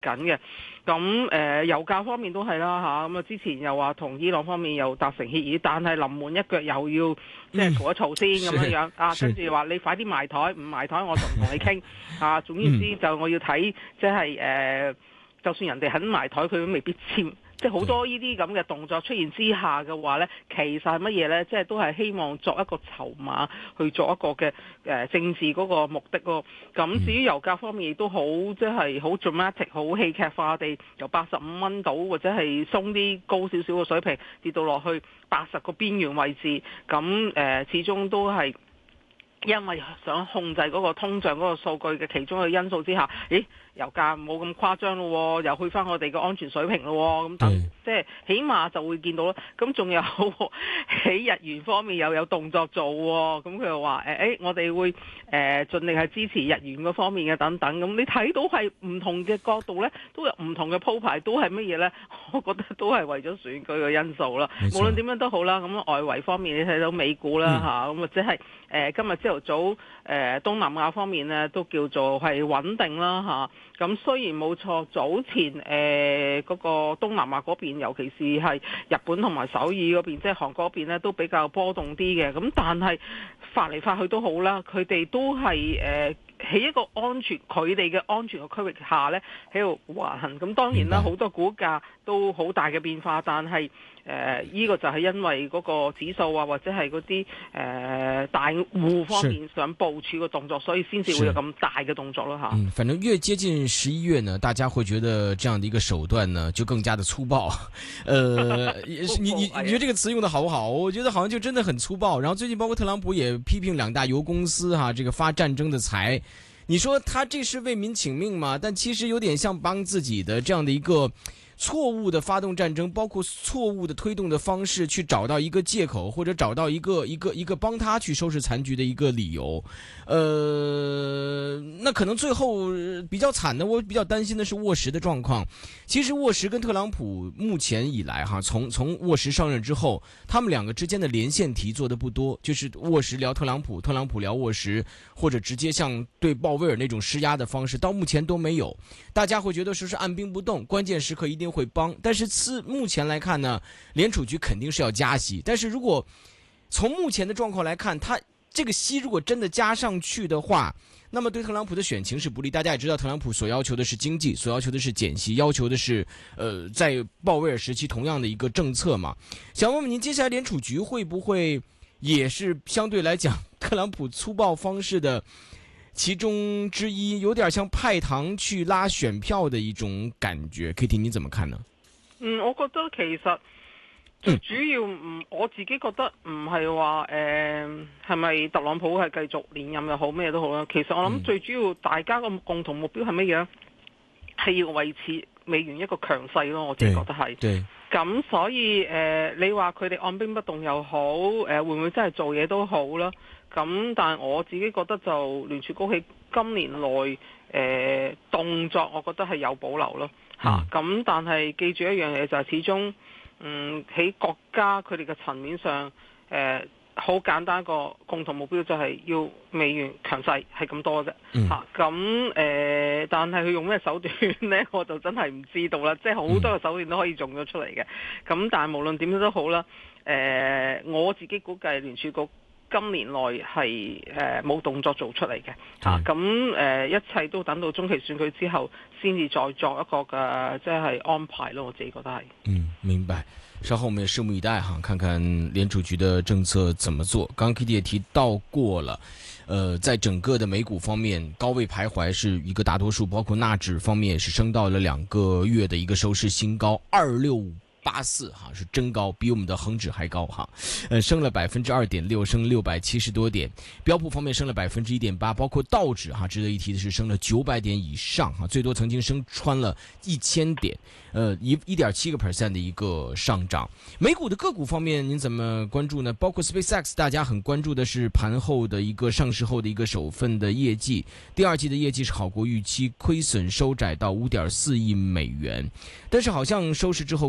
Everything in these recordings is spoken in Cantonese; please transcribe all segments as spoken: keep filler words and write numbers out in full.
緊嘅。咁誒、呃、油價方面都係啦嚇，咁啊之前又話同伊朗方面又達成協議，但係臨門一腳又要即係嘈一嘈先咁樣樣啊，跟住話你快啲埋台，唔埋台我就唔同你傾啊。總言之就我要睇即係誒，就算人哋肯埋台，佢都未必簽。即係好多呢啲咁嘅動作出現之下嘅話呢，其實係乜嘢呢？即係都係希望作一個籌碼去做一個嘅誒、呃、政治嗰個目的咯。咁至於油價方面亦都好，即係好 dramatic、好戲劇化地由八十五蚊到或者係鬆啲高少少嘅水平跌到落去八十個邊緣位置。咁誒、呃、始終都係因為想控制嗰個通脹嗰個數據嘅其中一個因素之下，咦？油價冇咁誇張咯，又去翻我哋嘅安全水平咯，咁等即係起碼就會見到咯。咁仲有喺日元方面又有動作做，咁佢又話誒誒，我哋會誒、呃、盡力係支持日元嗰方面嘅等等。咁你睇到係唔同嘅角度咧，都有唔同嘅鋪排，都係乜嘢咧？我覺得都係為咗選舉嘅因素啦。無論點樣都好啦，咁外圍方面你睇到美股啦嚇，咁、嗯、或者係誒、呃、今日朝頭早誒、呃、東南亞方面咧都叫做係穩定啦嚇。咁雖然冇錯，早前誒嗰、呃那個東南亞嗰邊，尤其是係日本同埋首爾嗰邊，即係韓國嗰邊咧，都比較波動啲嘅。咁但係發嚟發去都好啦，佢哋都係誒喺一個安全，佢哋嘅安全嘅區域下咧喺度橫行。咁當然啦，好多股價都好大嘅變化，但係誒依個就係因為嗰個指數啊，或者係嗰啲誒大戶方面想部署嘅動作，所以先至會有咁大嘅動作咯嚇。 嗯，反正越接近十一月呢，大家會覺得這樣的一個手段呢，就更加的粗暴。呃，你你你覺得這個詞用得好不好？我覺得好像就真的很粗暴。然後最近包括特朗普也批評兩大油公司哈、啊，這個發戰爭的財。你說他這是為民請命嗎？但其實有點像幫自己的這樣的一個錯誤的發動戰爭，包括錯誤的推動的方式，去找到一個借口，或者找到一個一個一個幫他去收拾殘局的一個理由。呃，那可能最後比較慘的，我比較擔心的是沃什的狀況。其實沃什跟特朗普目前以來哈，從從沃什上任之後，他們兩個之間的連線題做得不多，就是沃什聊特朗普，特朗普聊沃什，或者直接像對鮑威爾那種施壓的方式，到目前都沒有。大家會覺得說是按兵不動，關鍵時刻一定會幫，但是自目前來看呢，聯儲局肯定是要加息。但是如果從目前的狀況來看，他這個息如果真的加上去的話，那麼對特朗普的選情是不利。大家也知道，特朗普所要求的是經濟，所要求的是減息，要求的是呃在鮑威爾時期同樣的一個政策嘛。想問問您，接下來聯儲局會不會也是相對來講特朗普粗暴方式的其中之一，有點像派糖去拉選票的一種感覺。Kitty，你怎麼看呢？ 嗯，我覺得其實最主要唔，我自己覺得唔係話誒係咪特朗普係繼續連任又好咩都好啦。其實我諗最主要大家個共同目標係乜嘢？係要維持美元一個強勢咯。我自己覺得係。對。咁所以誒、呃，你話佢哋按兵不動又好，誒、呃、會唔會真係做嘢都好啦？咁但係我自己覺得就聯儲局喺今年內誒、呃、動作，我覺得係有保留咯嚇。咁、嗯啊、但係記住一樣嘢就係始終，嗯喺國家佢哋嘅層面上，誒好簡單一個共同目標就係要美元強勢係咁多啫嚇。咁、嗯、誒、啊呃，但係佢用咩手段呢？我就真係唔知道啦。即係好多個手段都可以用咗出嚟嘅。咁但係無論點樣都好啦，誒、呃、我自己估計聯儲局今年內係誒冇動作做出嚟嘅嚇，咁誒、呃、一切都等到中期選舉之後，先至再作一個嘅即係安排咯。我自己覺得係。嗯， 明白。稍後我們也拭目以待哈，看看聯儲局的政策怎麼做。剛剛 Kitty 也提到過了，呃，在整個的美股方面高位徘徊是一個大多數，包括納指方面也是升到了兩個月的一個收市新高二六五。八四哈是真高，比我們的恒指還高哈，呃升了百分之二點六，升六百七十多點。標普方面升了百分之一點八，包括道指哈，值得一提的是升了九百點以上哈，最多曾經升穿了一千點，呃一一點七個 percent 的一個上漲。美股的個股方面，您怎麼關注呢？包括 SpaceX， 大家很關注的是盤後的一個上市後的一個首份的業績，第二季的業績是好過預期，虧損收窄到五點四億美元，但是好像收市之後股價又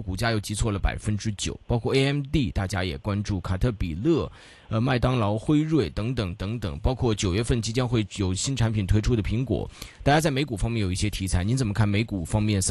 急挫了百分之九，包括 A M D， 大家也关注卡特彼勒、呃麦当劳、辉瑞等等等等，包括九月份即将会有新产品推出的苹果，大家在美股方面有一些题材，您怎么看美股方面